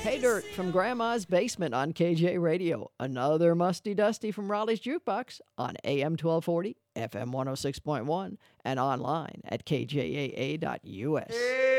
Hey Dirt from Grandma's Basement on KJ Radio. Another Musty Dusty from Raleigh's Jukebox on AM 1240, FM 106.1, and online at kjaa.us.